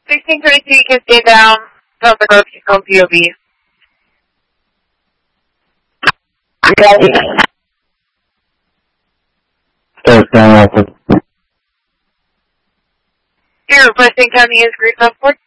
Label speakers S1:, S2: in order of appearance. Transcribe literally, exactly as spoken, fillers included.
S1: sixteen twenty-two, you can stay down. Don't go to P O V.
S2: Start down.
S1: Your requesting county is Great Southport.